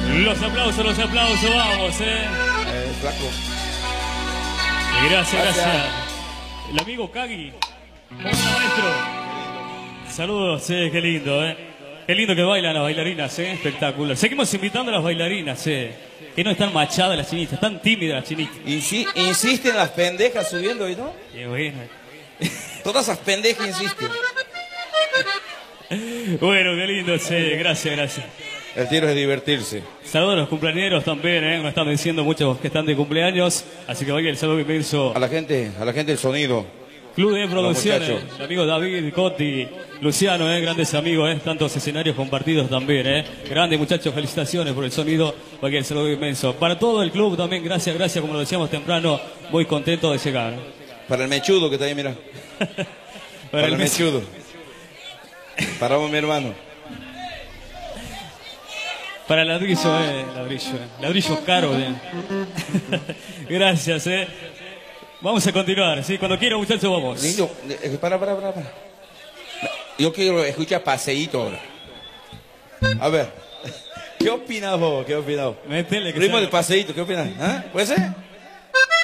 Los aplausos, vamos, Flaco. Y gracias, gracias. El amigo Kagi. ¿Cómo está, maestro? Saludos, qué lindo, Qué lindo que bailan las bailarinas, espectacular. Seguimos invitando a las bailarinas, que no están machadas las chinitas, están tímidas las chinitas. Insisten las pendejas subiendo, ¿no? Qué bueno. Todas esas pendejas insisten. Bueno, qué lindo, gracias, gracias. El tiro es divertirse. Saludos a los cumpleañeros también, nos están diciendo muchos que están de cumpleaños, así que vaya el saludo inmenso. A la gente del sonido. Club de Producciones, el amigo David, Coti, Luciano, grandes amigos, tantos escenarios compartidos también, Grandes muchachos, felicitaciones por el sonido, vaya el saludo inmenso. Para todo el club también, gracias, como lo decíamos temprano, muy contento de llegar. Para el mechudo que está ahí, mira. Para el mechudo. Para vos, mi hermano. Para el ladrillo, ladrillo caro, Gracias, Vamos a continuar, Cuando quiera, muchachos, vamos. Lindo, para. Yo quiero escuchar Paseíto ahora. A ver, ¿qué opinas vos? Métele que Ritmo del Paseíto, ¿qué opinas? ¿Puede ser?